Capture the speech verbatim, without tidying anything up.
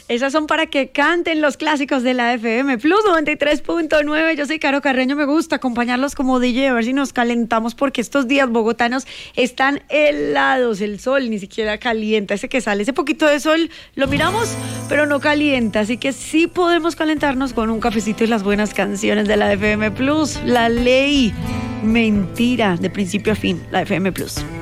Esas son para que canten los clásicos de la F M Plus noventa y tres punto nueve. Yo soy Caro Carreño, me gusta acompañarlos como D J, a ver si nos calentamos porque estos días bogotanos están helados, el sol ni siquiera calienta, ese que sale, ese poquito de sol lo miramos, pero no calienta, así que sí podemos calentarnos con un cafecito y las buenas canciones de la F M Plus. La ley, mentira, de principio a fin, la F M Plus.